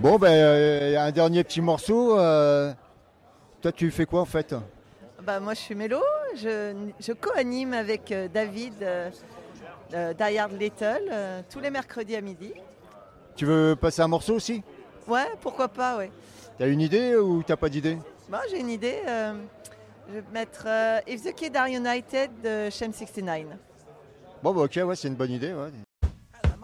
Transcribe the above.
Bon, un dernier petit morceau. Toi, tu fais quoi en fait? Moi, je suis Mélo. Je co-anime avec David Die Hard Little tous les mercredis à midi. Tu veux passer un morceau aussi? Ouais, pourquoi pas, ouais. T'as une idée ou t'as pas d'idée? J'ai une idée. Je vais mettre If the Kids Are United de Shem 69. Bon, ok, ouais, c'est une bonne idée. Ouais.